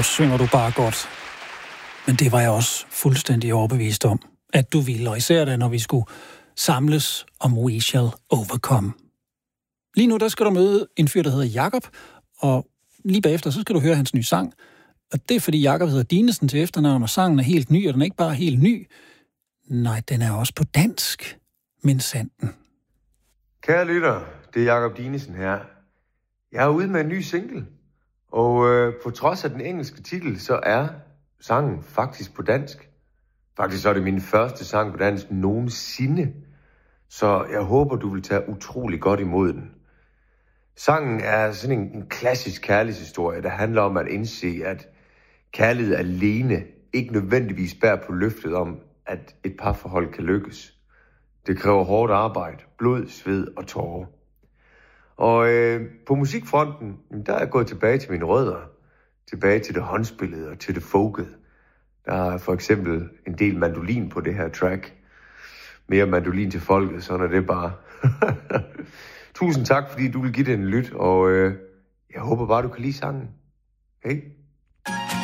Hvor synger du bare godt. Men det var jeg også fuldstændig overbevist om, at du ville, og især da, når vi skulle samles om We Shall Overcome. Lige nu, der skal du møde en fyr, der hedder Jakob, og lige bagefter, så skal du høre hans nye sang. Og det er, fordi Jakob hedder Dinesen til efternavn, og sangen er helt ny, og den er ikke bare helt ny. Nej, den er også på dansk, men sanden. Kære lytter, det er Jakob Dinesen her. Jeg er ude med en ny single, og på trods af den engelske titel, så er sangen faktisk på dansk. Faktisk så er det min første sang på dansk nogensinde, så jeg håber, du vil tage utrolig godt imod den. Sangen er sådan en klassisk kærlighedshistorie, der handler om at indse, at kærlighed alene ikke nødvendigvis bærer på løftet om, at et parforhold kan lykkes. Det kræver hårdt arbejde, blod, sved og tårer. Og på musikfronten, der er jeg gået tilbage til mine rødder. Tilbage til det håndspillede og til det folket. Der er for eksempel en del mandolin på det her track. Mere mandolin til folket, sådan er det bare. Tusind tak, fordi du vil give det en lyt, og jeg håber bare, du kan lide sangen. Hej.